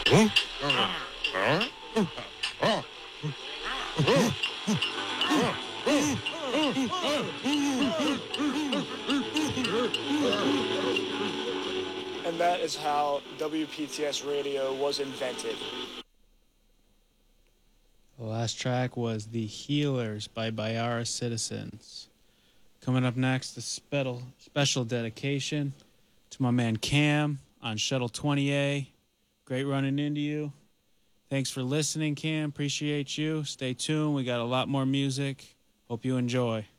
And that is how WPTS radio was invented. The last track was The Healers by Bayara Citizens. Coming up next, a special dedication to my man Cam on Shuttle 20A. Great running into you. Thanks for listening, Cam. Appreciate you. Stay tuned. We got a lot more music. Hope you enjoy.